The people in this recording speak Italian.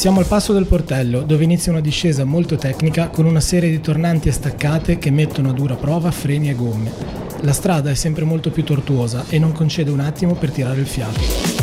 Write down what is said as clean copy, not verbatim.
Siamo al passo del portello, dove inizia una discesa molto tecnica con una serie di tornanti e staccate che mettono a dura prova freni e gomme. La strada è sempre molto più tortuosa e non concede un attimo per tirare il fiato.